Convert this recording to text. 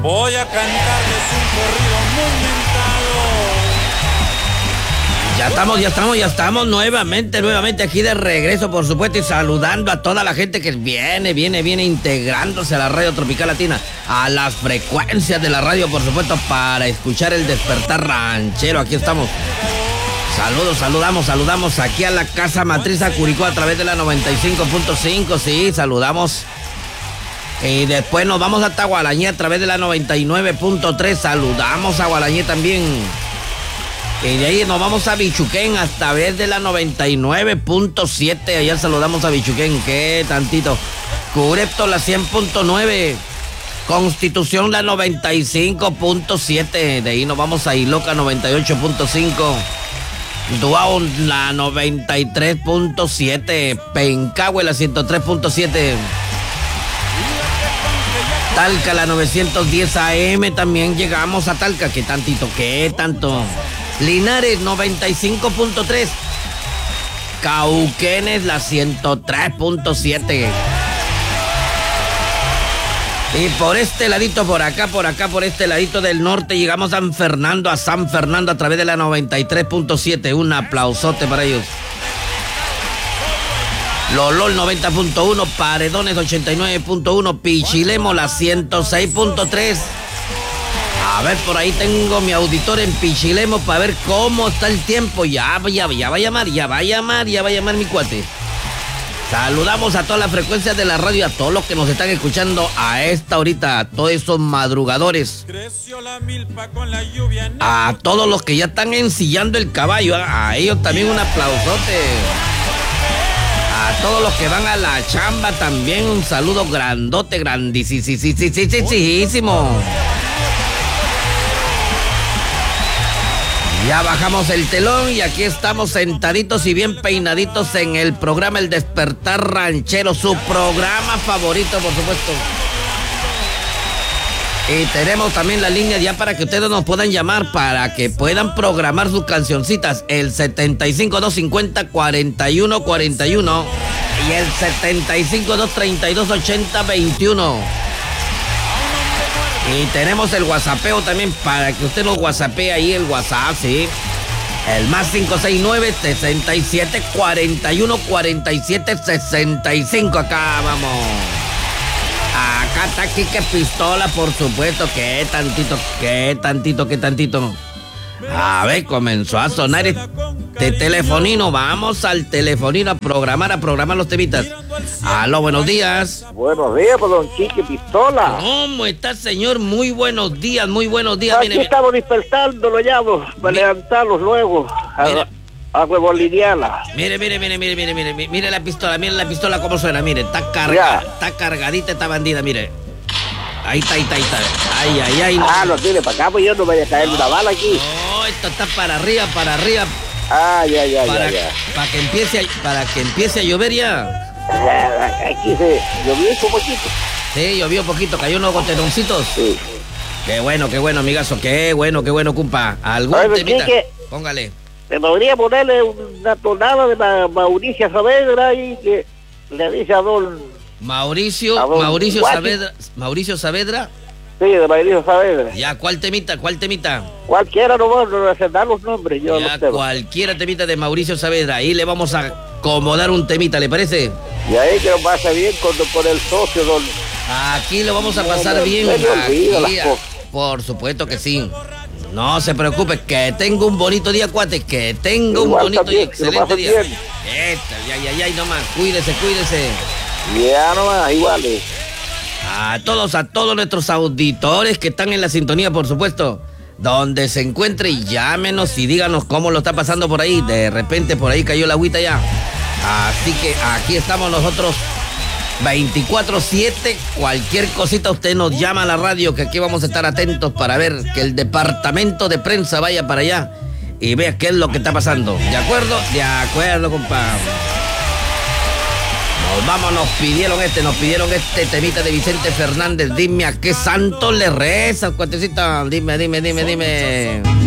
Voy a cantarles un corrido muy mentado. Ya estamos nuevamente aquí de regreso, por supuesto, y saludando a toda la gente que viene integrándose a la radio Tropical Latina, a las frecuencias de la radio, por supuesto, para escuchar el despertar ranchero. Aquí estamos. Saludamos aquí a la casa matriz a Curicó a través de la 95.5, sí, saludamos. Y después nos vamos hasta Gualañé a través de la 99.3, saludamos a Gualañé también. Y de ahí nos vamos a Bichuquén a través de la 99.7, allá saludamos a Bichuquén, qué tantito. Curepto la 100.9, Constitución la 95.7, de ahí nos vamos a Iloca 98.5. Duao la 93.7, Pencahue la 103.7, Talca la 910 AM, también llegamos a Talca, qué tanto. Linares 95.3, Cauquenes la 103.7. Y por este ladito, por acá, por este ladito del norte, llegamos a San Fernando a través de la 93.7. Un aplausote para ellos. Lolol 90.1, Paredones 89.1, Pichilemo la 106.3. A ver, por ahí tengo mi auditor en Pichilemo para ver cómo está el tiempo. Ya va a llamar mi cuate. Saludamos a todas las frecuencias de la radio, a todos los que nos están escuchando a esta horita, a todos esos madrugadores, a todos los que ya están ensillando el caballo, a ellos también un aplausote. A todos los que van a la chamba también un saludo grandote, grandísimo. Ya bajamos el telón y aquí estamos sentaditos y bien peinaditos en el programa El Despertar Ranchero, su programa favorito, por supuesto. Y tenemos también la línea ya para que ustedes nos puedan llamar, para que puedan programar sus cancioncitas, el 75-250-4141 y el 75-232-8021. Y tenemos el WhatsAppeo también para que usted nos WhatsAppee ahí el WhatsApp, sí. El más 569-6741-4765. Acá vamos. Acá está Quique Pistola, por supuesto. Qué tantito. A ver, comenzó a sonar este telefonino. Vamos al telefonino a programar los temitas. Aló, buenos días. Buenos días, pues, don Quique Pistola. ¿Cómo está, señor? Muy buenos días. Aquí Mire, estamos despertándolo ya, para levantarlos luego a Huevo Lidiana. Mire la pistola cómo suena, mire, está cargadita esta bandida, mire. Ahí está. Ay. Lo tiene para acá, pues yo no vaya a caer una bala aquí. No, esto está para arriba. Ya. Para que empiece a llover ya. Aquí llovió un poquito. Sí, llovió poquito, cayó unos goteroncitos. Sí. Qué bueno, amigazo, qué bueno, compa. ¿Algún temita? Póngale. ¿Me podría ponerle una tonada de Mauricio Saavedra ahí que le dice a don... Mauricio Saavedra. Sí, de Mauricio Saavedra. Ya, ¿cuál temita? Cualquiera nomás, no se dan los nombres, yo ya, los tengo. Cualquiera temita de Mauricio Saavedra. Ahí le vamos a acomodar un temita, ¿le parece? Y ahí que lo pasa bien con el socio, don... Aquí lo vamos a pasar bien. Por supuesto que sí. No se preocupe, que tenga un bonito día, cuate, que tenga un bonito y excelente día. Ya, nomás, cuídese. Ya nomás, iguales. A todos nuestros auditores que están en la sintonía, por supuesto, donde se encuentre, llámenos y díganos cómo lo está pasando por ahí. De repente por ahí cayó la agüita ya. Así que aquí estamos nosotros 24/7, cualquier cosita usted nos llama a la radio, que aquí vamos a estar atentos para ver que el departamento de prensa vaya para allá y vea qué es lo que está pasando. ¿De acuerdo? De acuerdo, compadre. Nos pidieron este temita de Vicente Fernández. Dime a qué santo le rezas, cuatecita. Dime.